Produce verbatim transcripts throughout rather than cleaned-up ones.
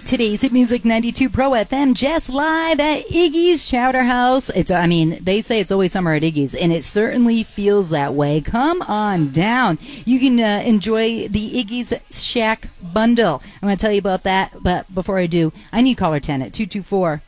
Today's Hit Music ninety-two Pro F M, just live at Iggy's Chowder House. It's, I mean, they say it's always summer at Iggy's, and it certainly feels that way. Come on down. You can uh, enjoy the Iggy's Shack bundle. I'm going to tell you about that, but before I do, I need caller ten at two two four,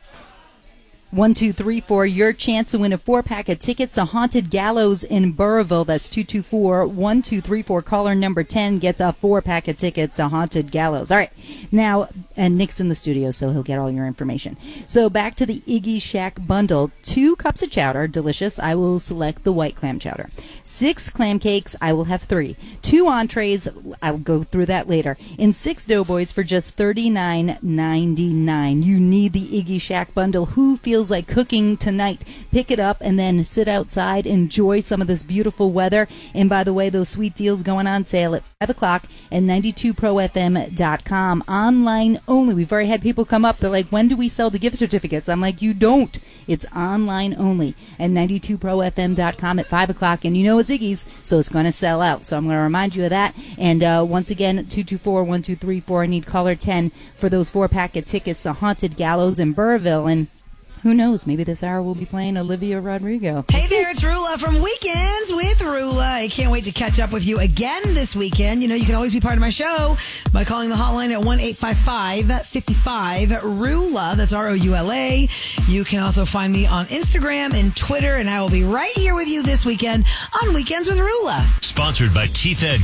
one two three four. Your chance to win a four-pack of tickets to Haunted Gallows in Burrillville. That's two two four, one two three four. Caller number ten gets a four-pack of tickets to Haunted Gallows. All right. Now, and Nick's in the studio, so he'll get all your information. So back to the Iggy Shack bundle. Two cups of chowder, delicious. I will select the white clam chowder. Six clam cakes, I will have three. Two entrees, I'll go through that later. And six doughboys for just thirty-nine ninety-nine. You need the Iggy Shack bundle. Who feels like cooking tonight? Pick it up and then sit outside, enjoy some of this beautiful weather. And by the way, those sweet deals going on sale at five o'clock at ninety-two pro f m dot com. Online only. We've already had people come up. They're like, when do we sell the gift certificates? I'm like, you don't. It's online only at ninety-two pro f m dot com at five o'clock. And you know it's Iggy's, so it's going to sell out. So I'm going to remind you of that. And uh, once again, two two four, one two three four. I need caller ten for those four-pack of tickets to Haunted Gallows in Burrillville. And who knows? Maybe this hour we'll be playing Olivia Rodrigo. Hey there, it's Rula from Weekends with Rula. I can't wait to catch up with you again this weekend. You know, you can always be part of my show by calling the hotline at one eight five five, five five, Rula. That's R O U L A. You can also find me on Instagram and Twitter, and I will be right here with you this weekend on Weekends with Rula. Sponsored by T-Fed.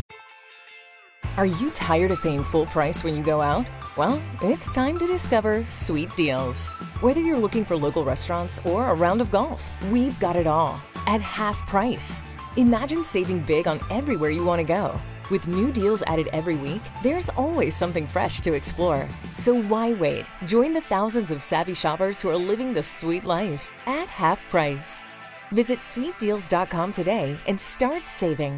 Are you tired of paying full price when you go out? Well, it's time to discover Sweet Deals. Whether you're looking for local restaurants or a round of golf, we've got it all at half price. Imagine saving big on everywhere you want to go. With new deals added every week, there's always something fresh to explore. So why wait? Join the thousands of savvy shoppers who are living the sweet life at half price. Visit sweet deals dot com today and start saving.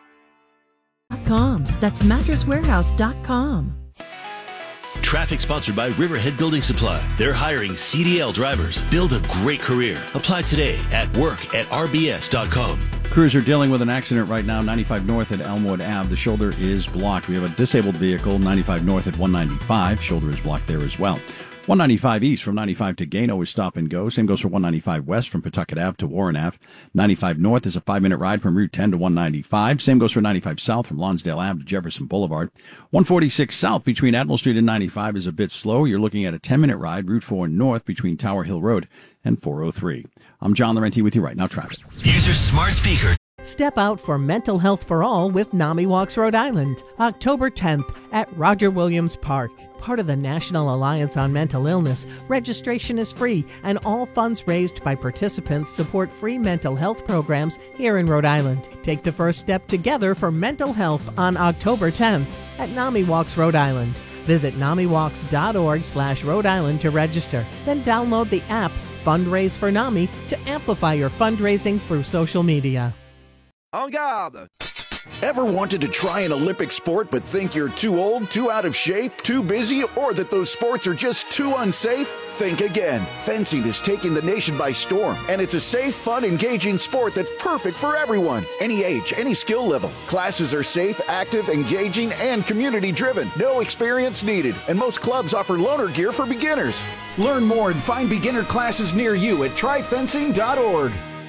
Com. That's mattress warehouse dot com. Traffic sponsored by Riverhead Building Supply. They're hiring C D L drivers. Build a great career. Apply today at work at r b s dot com. Crews are dealing with an accident right now, ninety-five north at Elmwood Avenue. The shoulder is blocked. We have a disabled vehicle, ninety-five north at one ninety-five. Shoulder is blocked there as well. one ninety-five east from ninety-five to Gano is stop and go. Same goes for one ninety-five west from Pawtucket Avenue to Warren Avenue. ninety-five north is a five-minute ride from Route ten to one ninety-five. Same goes for ninety-five south from Lonsdale Avenue to Jefferson Boulevard. one forty-six south between Admiral Street and ninety-five is a bit slow. You're looking at a ten-minute ride, Route four north between Tower Hill Road and four oh three. I'm John Laurenti with you right now, traffic. Use your smart speaker. Step out for Mental Health for All with NAMI Walks Rhode Island, October tenth at Roger Williams Park. Part of the National Alliance on Mental Illness, registration is free, and all funds raised by participants support free mental health programs here in Rhode Island. Take the first step together for mental health on October tenth at NAMI Walks Rhode Island. Visit namiwalks.org slash Rhode Island to register. Then download the app Fundraise for NAMI to amplify your fundraising through social media. En garde! Ever wanted to try an Olympic sport but think you're too old, too out of shape, too busy, or that those sports are just too unsafe? Think again. Fencing is taking the nation by storm, and it's a safe, fun, engaging sport that's perfect for everyone. Any age, any skill level. Classes are safe, active, engaging, and community-driven. No experience needed, and most clubs offer loaner gear for beginners. Learn more and find beginner classes near you at try fencing dot org.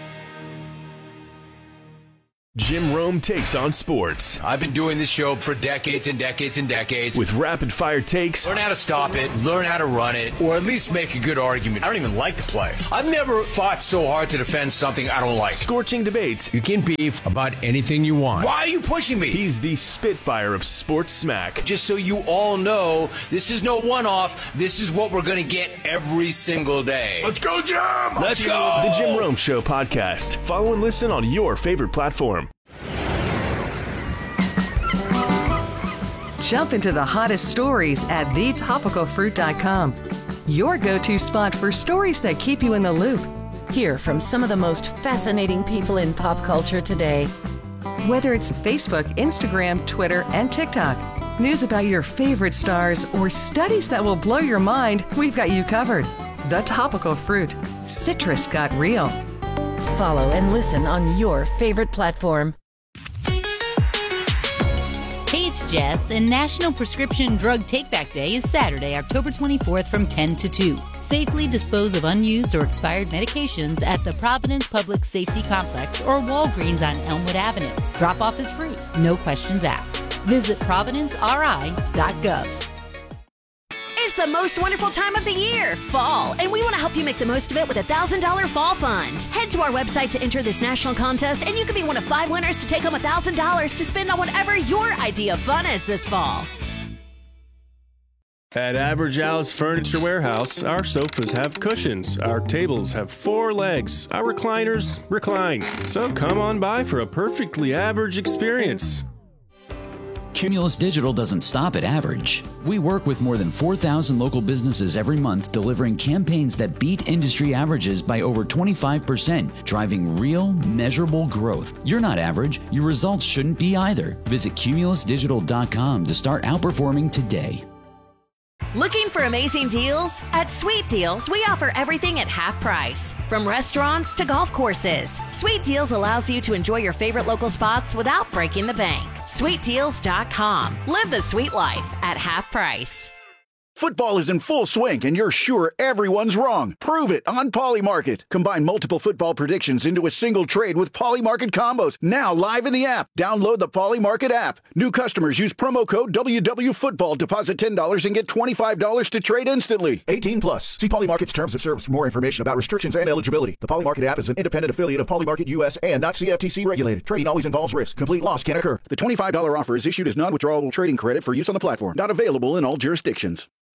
Jim Rome takes on sports. I've been doing this show for decades and decades and decades. With rapid-fire takes. Learn how to stop it, learn how to run it, or at least make a good argument. I don't even like to play. I've never fought so hard to defend something I don't like. Scorching debates. You can beef about anything you want. Why are you pushing me? He's the Spitfire of sports smack. Just so you all know, this is no one-off. This is what we're going to get every single day. Let's go, Jim! Let's go! The Jim Rome Show podcast. Follow and listen on your favorite platform. Jump into the hottest stories at the topical fruit dot com. Your go-to spot for stories that keep you in the loop. Hear from some of the most fascinating people in pop culture today. Whether it's Facebook, Instagram, Twitter, and TikTok, news about your favorite stars, or studies that will blow your mind, we've got you covered. The Topical Fruit. Citrus got real. Follow and listen on your favorite platform. Hey, it's Jess, and National Prescription Drug Take-Back Day is Saturday, October twenty-fourth from ten to two. Safely dispose of unused or expired medications at the Providence Public Safety Complex or Walgreens on Elmwood Avenue. Drop-off is free. No questions asked. Visit providence r i dot gov. It's the most wonderful time of the year, fall, and we want to help you make the most of it with a one thousand dollars Fall Fund. Head to our website to enter this national contest, and you could be one of five winners to take home one thousand dollars to spend on whatever your idea of fun is this fall. At Average Al's Furniture Warehouse, our sofas have cushions, our tables have four legs, our recliners recline. So come on by for a perfectly average experience. Cumulus Digital doesn't stop at average. We work with more than four thousand local businesses every month, delivering campaigns that beat industry averages by over twenty-five percent, driving real, measurable growth. You're not average. Your results shouldn't be either. Visit cumulus digital dot com to start outperforming today. Looking for amazing deals? At Sweet Deals, we offer everything at half price. From restaurants to golf courses, Sweet Deals allows you to enjoy your favorite local spots without breaking the bank. sweet deals dot com. Live the sweet life at half price. Football is in full swing, and you're sure everyone's wrong. Prove it on Polymarket. Combine multiple football predictions into a single trade with Polymarket combos. Now live in the app. Download the Polymarket app. New customers use promo code W W Football. Deposit ten dollars and get twenty-five dollars to trade instantly. eighteen plus. See Polymarket's terms of service for more information about restrictions and eligibility. The Polymarket app is an independent affiliate of Polymarket U S and not C F T C regulated. Trading always involves risk. Complete loss can occur. The twenty-five dollars offer is issued as non-withdrawable trading credit for use on the platform. Not available in all jurisdictions.